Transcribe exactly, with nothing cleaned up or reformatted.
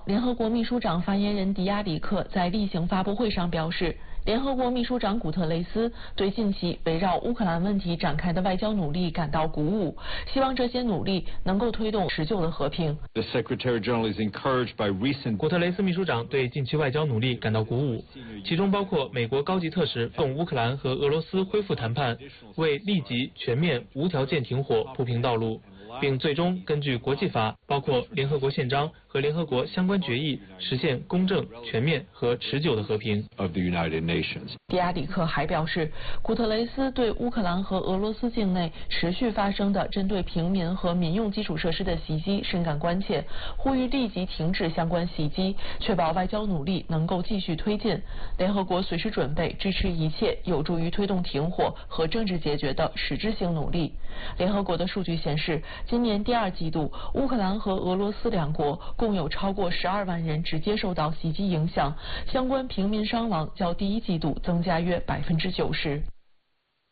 联合国秘书长发言人迪亚里克在例行发布会上表示，联合国秘书长古特雷斯对近期围绕乌克兰问题展开的外交努力感到鼓舞，希望这些努力能够推动持久的和平。 古特雷斯秘书长对近期外交努力感到鼓舞，其中包括美国高级特使动乌克兰和俄罗斯恢复谈判，为立即、全面、无条件停火铺平道路，并最终根据国际法，包括联合国宪章和联合国相关决议，实现公正、全面和持久的和平。 迪亚里克还表示，古特雷斯对乌克兰和俄罗斯境内持续发生的针对平民和民用基础设施的袭击深感关切，呼吁立即停止相关袭击，确保外交努力能够继续推进。联合国随时准备支持一切有助于推动停火和政治解决的实质性努力。联合国的数据显示，今年第二季度，乌克兰和俄罗斯两国共有超过十二万人直接受到袭击影响，相关平民伤亡较第一季度增加约百分之九十。